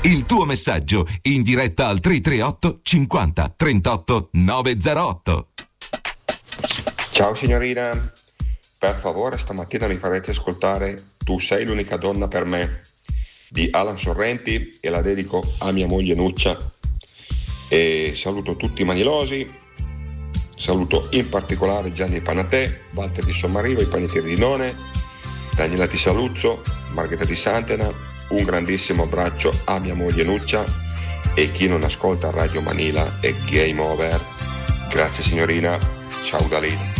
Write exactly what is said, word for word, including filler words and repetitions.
Il tuo messaggio in diretta al tre tre otto cinquanta trentotto novecentootto. Ciao signorina, per favore stamattina mi farete ascoltare Tu sei l'unica donna per me di Alan Sorrenti e la dedico a mia moglie Nuccia. E saluto tutti i manilosi, saluto in particolare Gianni Panatè, Walter di Sommariva, i panettieri di None, Daniela Di Saluzzo, Margherita Di Santena. Un grandissimo abbraccio a mia moglie Nuccia e chi non ascolta Radio Manila è game over. Grazie signorina, ciao Dalila.